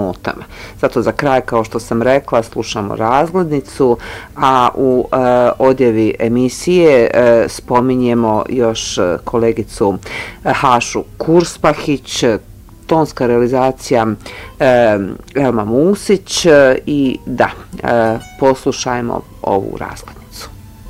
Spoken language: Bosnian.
notama. Zato za kraj, kao što sam rekla, slušamo razglednicu, a u odjevi emisije spominjemo još kolegicu Hašu Kurspahić, tonska realizacija Elma Musić i da, poslušajmo ovu razglednicu.